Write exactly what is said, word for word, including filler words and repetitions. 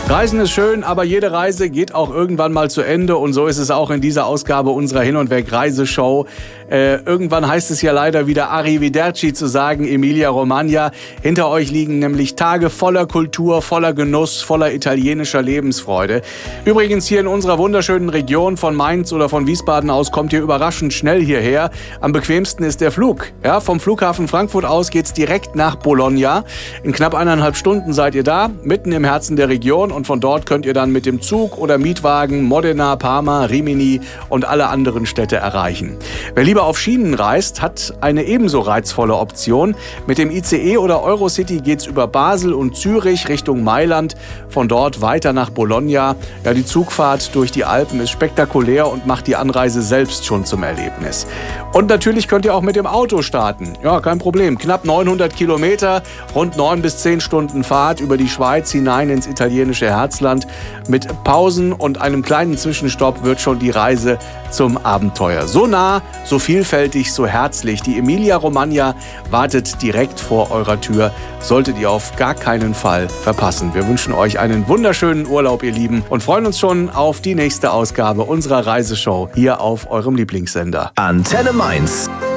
Reisen ist schön, aber jede Reise geht auch irgendwann mal zu Ende. Und so ist es auch in dieser Ausgabe unserer Hin- und Weg-Reiseshow. Äh, irgendwann heißt es ja leider wieder Arrivederci zu sagen, Emilia-Romagna. Hinter euch liegen nämlich Tage voller Kultur, voller Genuss, voller italienischer Lebensfreude. Übrigens hier in unserer wunderschönen Region von Mainz oder von Wiesbaden aus kommt ihr überraschend schnell hierher. Am bequemsten ist der Flug. Ja, vom Flughafen Frankfurt aus geht's direkt nach Bologna. In knapp eineinhalb Stunden seid ihr da, mitten im Herzen der Region. Und von dort könnt ihr dann mit dem Zug oder Mietwagen Modena, Parma, Rimini und alle anderen Städte erreichen. Wer lieber auf Schienen reist, hat eine ebenso reizvolle Option. Mit dem I C E oder Eurocity geht's über Basel und Zürich Richtung Mailand, von dort weiter nach Bologna. Ja, die Zugfahrt durch die Alpen ist spektakulär und macht die Anreise selbst schon zum Erlebnis. Und natürlich könnt ihr auch mit dem Auto starten. Ja, kein Problem. Knapp neunhundert Kilometer, rund neun bis zehn Stunden Fahrt über die Schweiz hinein ins italienische Herzland. Mit Pausen und einem kleinen Zwischenstopp wird schon die Reise zum Abenteuer. So nah, so vielfältig, so herzlich. Die Emilia-Romagna wartet direkt vor eurer Tür. Solltet ihr auf gar keinen Fall verpassen. Wir wünschen euch einen wunderschönen Urlaub, ihr Lieben, und freuen uns schon auf die nächste Ausgabe unserer Reiseshow hier auf eurem Lieblingssender. Antenne Mainz.